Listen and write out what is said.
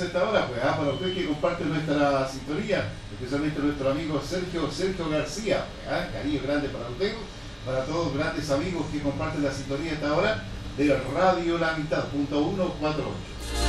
a esta hora, pues, para usted que comparte nuestra sintonía, especialmente nuestro amigo Sergio García, pues, cariño grande para usted, para todos grandes amigos que comparten la sintonía a esta hora de Radio La Mitad, .148.